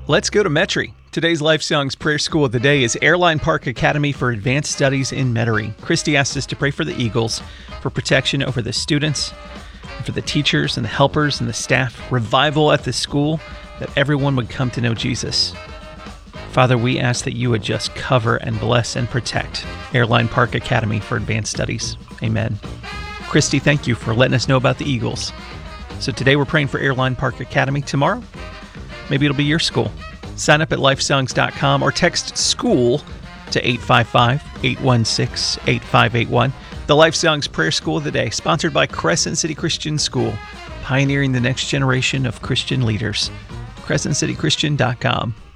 Let's go to Metairie. Today's Life Songs Prayer School of the Day is Airline Park Academy for Advanced Studies in Metairie. Christy asked us to pray for the Eagles, for protection over the students, and for the teachers and the helpers and the staff, revival at the school, that everyone would come to know Jesus. Father, we ask that you would just cover and bless and protect Airline Park Academy for Advanced Studies. Amen. Christy, thank you for letting us know about the Eagles. So today we're praying for Airline Park Academy. Tomorrow, maybe it'll be your school. Sign up at lifesongs.com or text SCHOOL to 855-816-8581. The Life Songs Prayer School of the Day, sponsored by Crescent City Christian School, pioneering the next generation of Christian leaders. CrescentCityChristian.com.